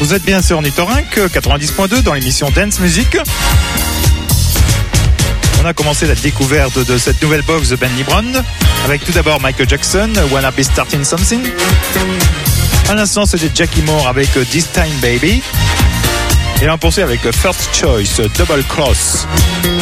Vous êtes bien sur Ornithorynque 90.2 dans l'émission Dance Music. On a commencé la découverte de cette nouvelle box de Ben Libron avec tout d'abord Michael Jackson, Wanna Be Starting Something. À l'instant, c'était Jackie Moore avec This Time Baby. Et là, on poursuit avec First Choice, Double Cross.